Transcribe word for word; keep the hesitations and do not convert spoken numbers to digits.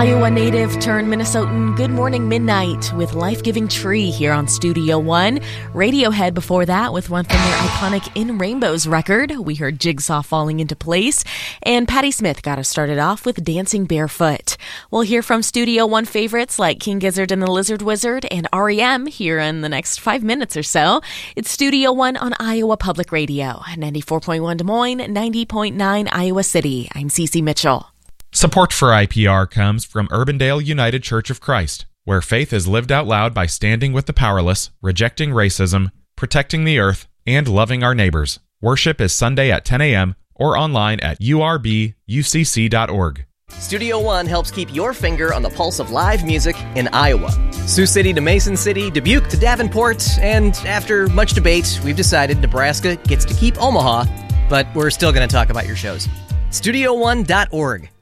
Iowa native turned Minnesotan Good Morning Midnight with Life-Giving Tree here on Studio One. Radiohead before that with one from their iconic In Rainbows record. We heard Jigsaw Falling Into Place. And Patti Smith got us started off with Dancing Barefoot. We'll hear from Studio One favorites like King Gizzard and the Lizard Wizard and R E M here in the next five minutes or so. It's Studio One on Iowa Public Radio. ninety-four point one Des Moines, ninety point nine Iowa City. I'm Cece Mitchell. Support for I P R comes from Urbandale United Church of Christ, where faith is lived out loud by standing with the powerless, rejecting racism, protecting the earth, and loving our neighbors. Worship is Sunday at ten a.m. or online at u r b u c c dot org. Studio One helps keep your finger on the pulse of live music in Iowa. Sioux City to Mason City, Dubuque to Davenport, and after much debate, we've decided Nebraska gets to keep Omaha, but we're still going to talk about your shows. studio one dot org.